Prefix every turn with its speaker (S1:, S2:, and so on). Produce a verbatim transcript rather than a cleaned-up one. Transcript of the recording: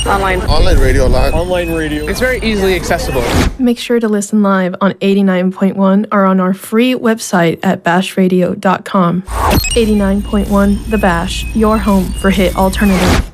S1: Online.
S2: Online radio live.
S3: Online radio.
S4: It's very easily accessible.
S5: Make sure to listen live on eighty-nine point one or on our free website at bash radio dot com. eighty-nine point one The Bash, your home for hit alternative.